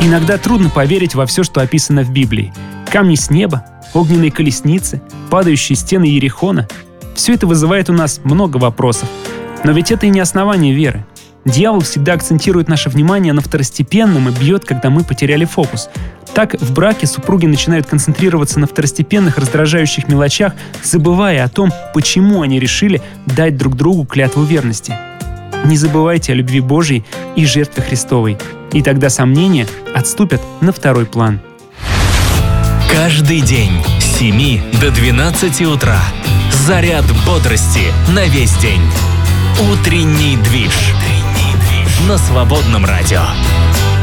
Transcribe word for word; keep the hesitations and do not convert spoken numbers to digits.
Иногда трудно поверить во все, что описано в Библии. Камни с неба, огненные колесницы, падающие стены Иерихона. Все это вызывает у нас много вопросов. Но ведь это и не основание веры. Дьявол всегда акцентирует наше внимание на второстепенном и бьет, когда мы потеряли фокус. Так в браке супруги начинают концентрироваться на второстепенных раздражающих мелочах, забывая о том, почему они решили дать друг другу клятву верности. Не забывайте о любви Божьей и жертве Христовой, и тогда сомнения отступят на второй план. Каждый день с семи до двенадцати утра. Заряд бодрости на весь день. Утренний движ. На Свободном радио.